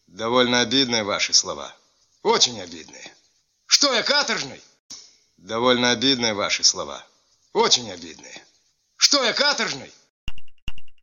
Довольно обидные ваши слова. Очень обидные. Что я, каторжный? Довольно обидные ваши слова. Очень обидные. Что я, каторжный?